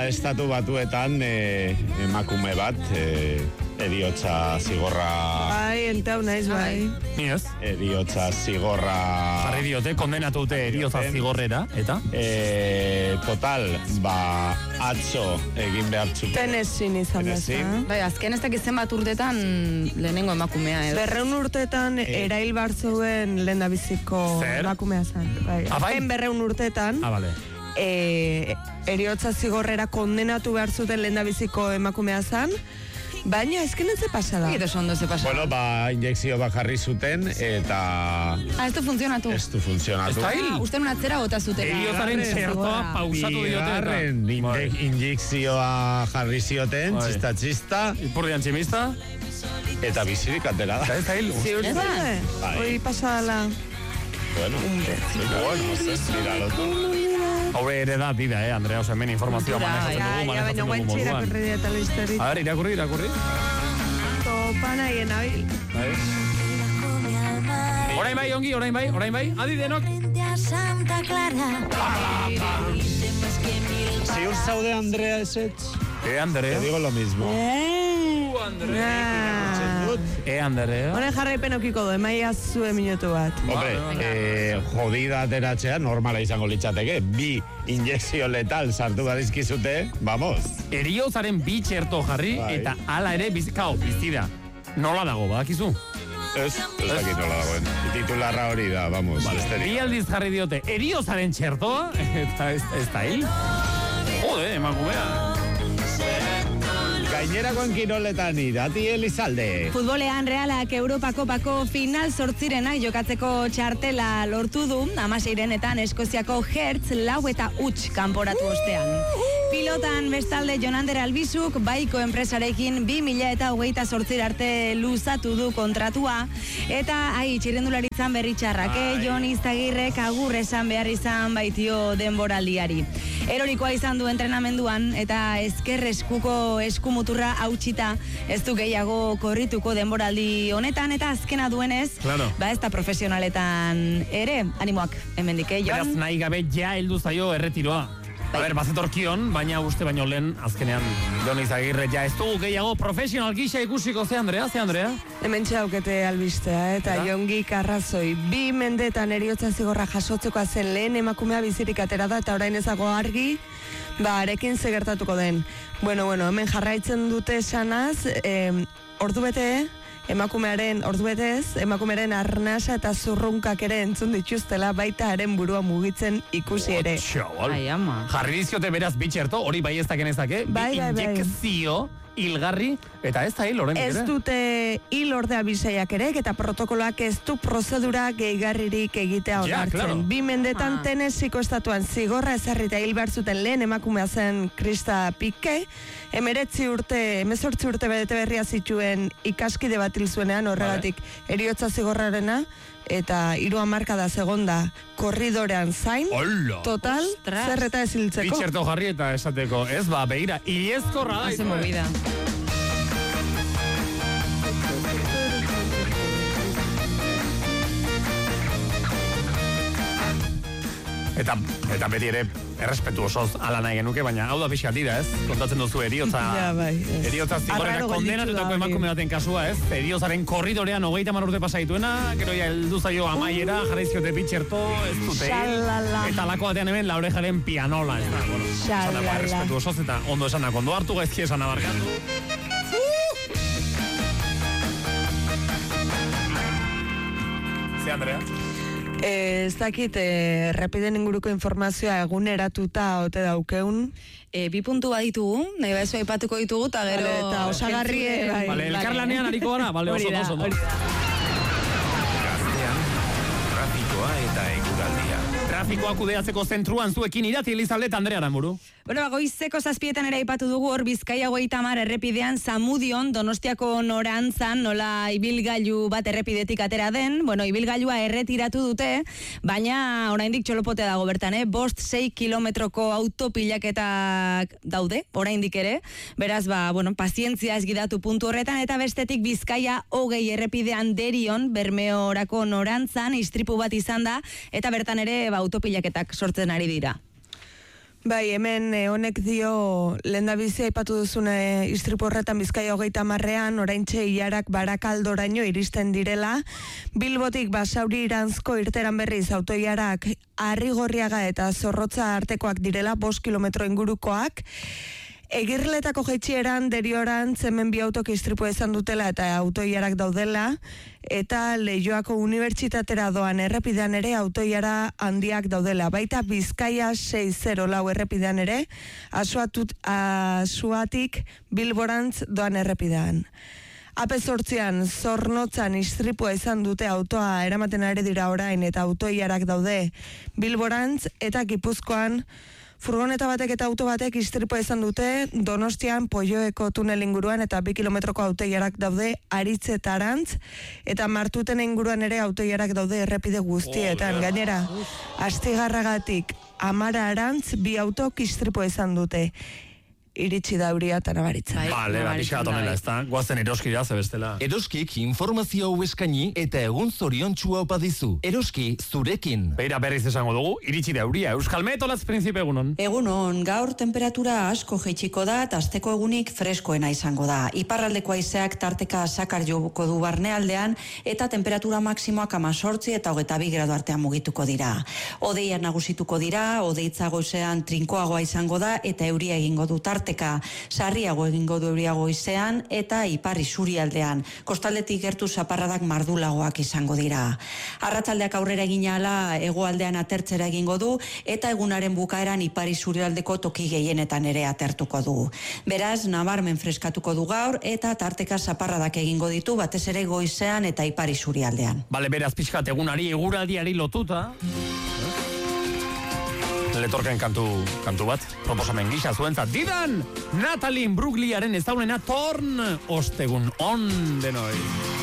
Estatu Batuetan emakume bat eriotza zigorra... Bai, entau naiz, bai. Ni ez? Eriotza zigorra... Jarri diote, kondenatu dute eriotza zigorrera, eta? Total, atzo egin behar txuten. Tennessee izan da. Bai, azken ez dakizen bat urtetan lehenengo emakumea, edo? 200 urtetan erail bar zuen lehendabiziko emakumea zen. Bai, azken 200 urtetan... Bale. Eriotza zigorrera kondenatu behar zuten lehendabiziko emakumea zen, baina ezken ez ze pasada. Edo sondo ze pasada. Bueno, injekzio bat jarri zuten, eta... Ez du funtzionatu. Ez du funtzionatu. Uste nun atzera gota zuten. Eriozaren txertoa pausatu diote. Bigarren injekzioa jarri zioten, txista. Ipurdian tximista. Eta bizirik atera da. Ez da hil. Ziur zaude? Hoi pasadala. Bueno, miralotu. Haure ere da dida, Andrea, oso hemen informazioa manejatzen dugu moduan. A ver, irakurri. Topa nahi enabil. Orain bai. Adi denok. Ziur zaude, Andrea, esetz? Andrea. Te digo lo mismo. Andrea. Honen jarraipenokiko du, emaia zuen minutu bat. Hombre, jodida ateratzea normala izango litzateke. 2 injekzio letal sartu badizkizute, vamos. Eriozaren 2 txerto jarri, eta hala ere bizida. Nola dago, badakizu? Ez dakit nola dagoen. Titularra hori da, vamos. 2 aldiz jarri diote eriozaren txertoa, eta ez da hil. Jode, emakumea. Gainerakoen kiroletan Irati Elizalde. Futbolean Realak Europako Kopako final 8renak jokatzeko txartela lortu du, 16renetan Eskoziako Hertz 4-0 kanporatu ostean. Pilotan bestalde Jonander Albizuk baiko enpresarekin 2028 arte luzatu du kontratua, eta txirrendularitzan berri txarrak, Jon Izagirrek agur esan behar izan baitio denboraldiari. Erorikoa izan du entrenamenduan, eta ezker eskuko eskumuturra hautsita, ez du gehiago korrituko denboraldi honetan, eta azkena duenez, ez da profesionaletan ere, animoak, hemendik, Jon? Beraz, nahi gabe ja heldu zaio erretiroa. Bazetorkion, baina uste baino lehen, azkenean, Jon Izagirre, ja ez dugu gehiago profesional gisa ikusiko, ze Andrea? Hemen txaukete albistea, eta Jongik arrazoi, 2 mendetan eriotza zigorra jasotzekoa zen lehen emakumea bizirik atera da, eta orain ezago argi, arekin zegertatuko den. Bueno, hemen jarraitzen dute esanaz, emakumearen arnasa eta zurrunkak ere entzun dituztela, baita haren burua mugitzen ikusi ere. Jarri diziote beraz bitxerto, hori bai ez da genezake, injekzio hilgarri, eta ez da hil horrenik ere. Ez dute hil ordea bizaiak ere, eta protokoloak ez du prozedura gehigarririk egitea onartzen. 2 mendetan Tennesseeko estatuan zigorra ezarrita hil behar zuten lehen emakumea zen Krista Pique, 18 urte bete berria zituen ikaskide bat hil zuenean, horregatik eriotza zigorrarena, eta 3 hamarkada segonda korridorean zain, total, zerreta ez hiltzeko. Bitxerto jarri eta esateko, ez begira, iezkorra da. Hace movida. Eta beti ere errespetu osoz ala nahi genuke, baina hau da pixka dira, ez? Kontatzen duzu eriotza zigorrera kondenatutako emakume baten kasua, ez? Eriozaren korridorean 30 urte pasaituena, gero ja heldu zaio amaiera, jarri ziote bitxerto, ez dute, eta lako batean hemen Laurejaren pianola, ez da, esan dago errespetu osoz, eta ondo esanak, ondo hartu gaizki esan abarkatu. Ze, Andrea? Ez dakit, repiden inguruko informazioa eguneratuta ote daukeun. 2 puntu baditugu, nahi bezu aipatuko ditugu, eta gero... Eta osagarrie... Elkarlanean hariko gara, oso. Gaztean, trafikoa eta eguraldia. Trafikoa kudeatzeko zentruan zuekin Irati Elizalde eta Andrea Aranburu. Bueno, goizeko 7etan ere aipatu dugu hor Bizkaia 30 errepidean Zamudion Donostiako norantzan nola ibilgailu bat errepidetik atera den. Bueno, ibilgailua erretiratu dute, baina oraindik txolopotea dago bertan, 5-6 kilometroko autopilaketak daude, oraindik ere. Beraz, pazientzia ez gidatu puntu horretan, eta bestetik Bizkaia 20 errepidean Derion Bermeorako norantzan istripu bat izan da, eta bertan ere autopilaketak sortzen ari dira. Bai, hemen honek dio lehendabizi aipatu duzune istripu horretan Bizkaia 30ean oraintxe ilarak Barakaldoraino iristen direla. Bilbotik Basauri iranzko irteran berriz autoiarak Arrigorriaga eta Zorrotza artekoak direla 5 kilometro ingurukoak. Egirletako jaitsieran deriorantz hemen bi autok istripua izan dutela eta autoiarak daudela, eta Leioako unibertsitatera doan errepidean ere autoiara handiak daudela. Baita Bizkaia 604 errepidean ere, Asuatik Bilborantz doan errepidean. AP8an Zornotzan istripua izan dute autoa eramaten ari dira orain eta autoiarak daude Bilborantz eta Gipuzkoan furgoneta batek eta auto batek istripua izan dute Donostian Poioeko tunel inguruan eta 2 kilometroko autoiarak daude Aritzetarantz eta Martuten inguruan ere autoiarak daude errepide guztietan. Gainera, Astigarragatik Amararantz 2 autok istripua izan dute. Iritsi da euria eta nabaritza. Bale, pixka tonela, ez da? Guazen eroski da, zebestela. Eroskik informazio hau eskaini eta egun zoriontsua opa dizu. Eroski zurekin. Beira berriz esango dugu, iritsi da euria. Euskalmet, olatz prinzipe egunon. Egunon, gaur temperatura asko jaitsiko da eta asteko egunik freskoena izango da. Iparraldeko haizeak tarteka sakar joko du barnealdean eta temperatura maksimoak 18 eta 22 gradu artean mugituko dira. Hodeiak nagusituko dira, hodeitza goizean trinkoagoa izango da eta euria egingo du tarteka sarriago egingo du euria goizean eta ipar isurialdean. Kostaldetik gertu zaparradak mardulagoak izango dira. Arratsaldeak aurrera egin ahala hegoaldean atertzera egingo du eta egunaren bukaeran ipar isurialdeko toki gehienetan ere atertuko du. Beraz, nabarmen freskatuko du gaur eta tarteka zaparradak egingo ditu batez ere goizean eta ipar isurialdean. Bale, beraz pixkat egunari, eguraldiari lotuta. Letorken kantu bat, proposamen gisa zuentzat. Didan, Natalie Brugliaren ezaunena Torn, ostegun on denoi.